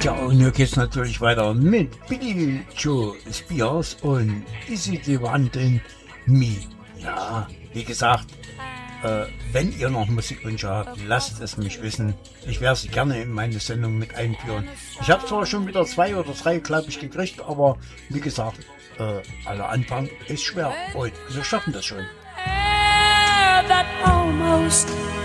Tja, und hier geht's natürlich weiter mit Billy Joe Spears und Is It the One in Me. Ja, wie gesagt, wenn ihr noch Musikwünsche habt, lasst es mich wissen. Ich werde sie gerne in meine Sendung mit einführen. Ich habe zwar schon wieder 2 oder 3, glaube ich, gekriegt, aber wie gesagt, aller Anfang ist schwer und wir schaffen das schon. That almost